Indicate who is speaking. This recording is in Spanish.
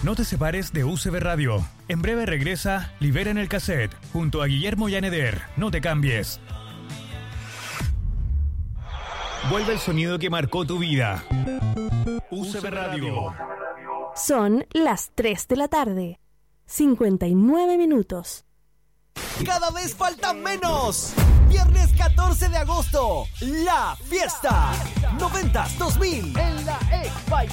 Speaker 1: No te separes de UCB Radio. En breve regresa Liberen el Cassette, junto a Guillermo Yaneder. No te cambies. Vuelve el sonido que marcó tu vida. UCB Radio.
Speaker 2: Son las 3 de la tarde. 59 minutos.
Speaker 3: Cada vez falta menos. Viernes 14 de agosto, la fiesta 90s 2000 en la Expo